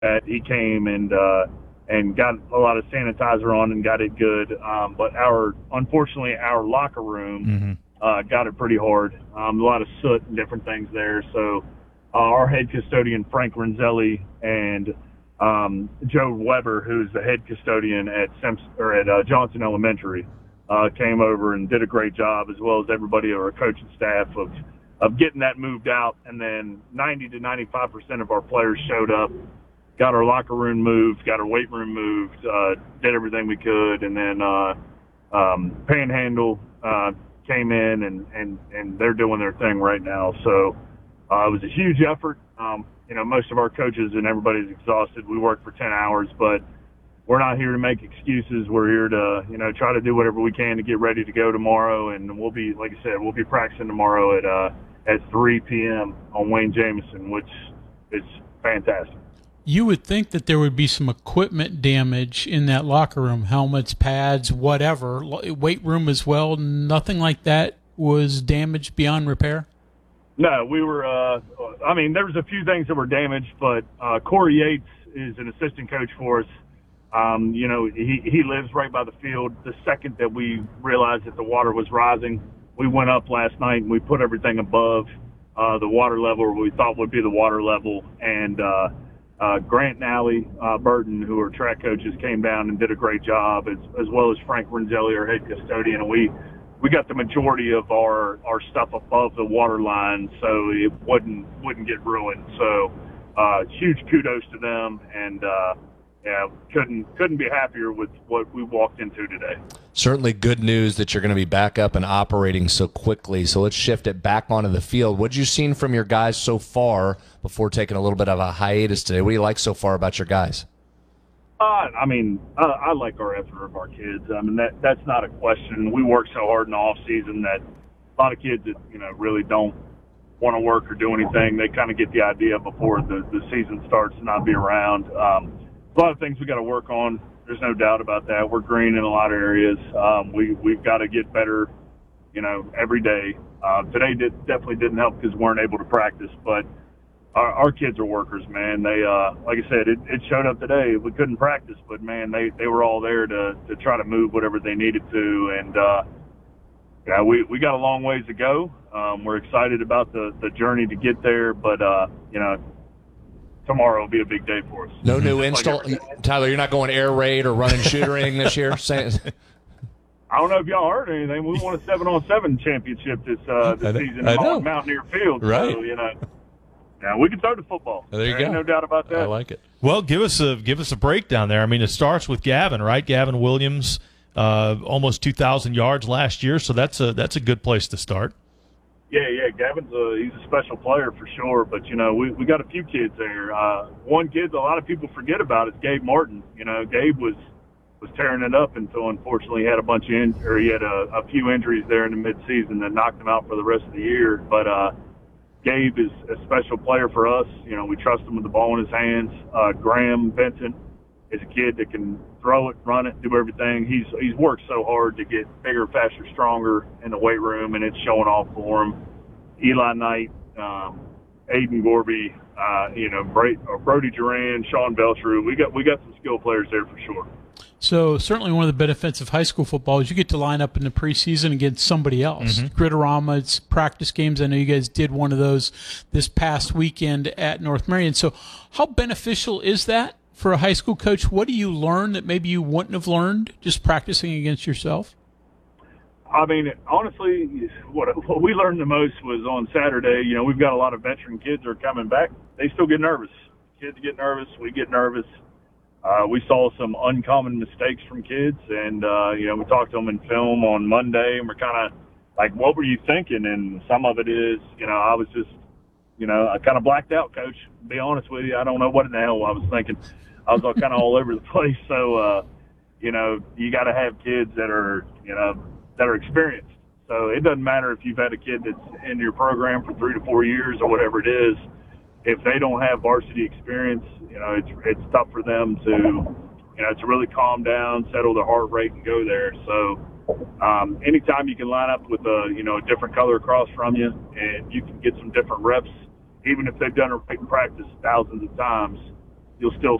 that he came and got a lot of sanitizer on and got it good. But unfortunately, our locker room got it pretty hard. A lot of soot and different things there. So our head custodian, Frank Renzelli, and Joe Weber, who's the head custodian at Johnson Elementary, came over and did a great job, as well as everybody on our coaching staff of getting that moved out. And then 90 to 95% of our players showed up, got our locker room moved, got our weight room moved, did everything we could, and then Panhandle came in and they're doing their thing right now. So it was a huge effort. Most of our coaches and everybody's exhausted. We work for 10 hours, but we're not here to make excuses. We're here to, try to do whatever we can to get ready to go tomorrow. And we'll be, like I said, we'll be practicing tomorrow at 3 p.m. on Wayne Jamison, which is fantastic. You would think that there would be some equipment damage in that locker room, helmets, pads, whatever, weight room as well. Nothing like that was damaged beyond repair? No, we were there was a few things that were damaged, but Corey Yates is an assistant coach for us. He lives right by the field. The second that we realized that the water was rising, we went up last night and we put everything above the water level, or we thought would be the water level. And Grant and Allie Burton, who are track coaches, came down and did a great job, as well as Frank Renzelli, our head custodian. And we got the majority of our stuff above the water line, so it wouldn't get ruined. So huge kudos to them, and couldn't be happier with what we walked into today. Certainly good news that you're going to be back up and operating so quickly. So let's shift it back onto the field. What have you seen from your guys so far before taking a little bit of a hiatus today? What do you like so far about your guys? I like our effort of our kids. That's not a question. We work so hard in the off season that a lot of kids that, really don't want to work or do anything, they kind of get the idea before the season starts to not be around. A lot of things we got to work on. There's no doubt about that. We're green in a lot of areas. We've got to get better, every day. Today definitely didn't help because we weren't able to practice, but our kids are workers, man. They, like I said, it showed up today. We couldn't practice, but man, they were all there to try to move whatever they needed to. And, we got a long ways to go. We're excited about the journey to get there, but, tomorrow will be a big day for us. No new install. Tyler, you're not going air raid or running shooting this year? I don't know if y'all heard anything. We won a 7-on-7 championship this season on Mountaineer Field. Right. So, yeah, we can throw the football. There you go. Ain't no doubt about that. I like it. Well, give us a breakdown there. It starts with Gavin, right? Gavin Williams, almost 2,000 yards last year, so that's a good place to start. Yeah, Gavin's he's a special player for sure, but, we got a few kids there. One kid a lot of people forget about is Gabe Martin. Gabe was tearing it up until, unfortunately, he had he had a few injuries there in the midseason that knocked him out for the rest of the year. But Gabe is a special player for us. We trust him with the ball in his hands. Graham Vincent is a kid that can throw it, run it, do everything. He's worked so hard to get bigger, faster, stronger in the weight room, and it's showing off for him. Eli Knight, Aiden Gorby, Brody Duran, Sean Beltru. We got some skill players there for sure. So certainly one of the benefits of high school football is you get to line up in the preseason against somebody else. Gritterama, it's practice games. I know you guys did one of those this past weekend at North Marion. So how beneficial is that for a high school coach? What do you learn that maybe you wouldn't have learned just practicing against yourself? Honestly, what we learned the most was on Saturday. We've got a lot of veteran kids that are coming back. They still get nervous. Kids get nervous. We get nervous. We saw some uncommon mistakes from kids, and, we talked to them in film on Monday, and we're kind of like, what were you thinking? And some of it is, I was just, I kind of blacked out, Coach, to be honest with you. I don't know what in the hell I was thinking. I was kind of all over the place. So, you got to have kids that are experienced. So it doesn't matter if you've had a kid that's in your program for 3 to 4 years or whatever it is. If they don't have varsity experience, it's tough for them to really calm down, settle their heart rate, and go there. So anytime you can line up with a different color across from you, and you can get some different reps, even if they've done it in practice thousands of times, you'll still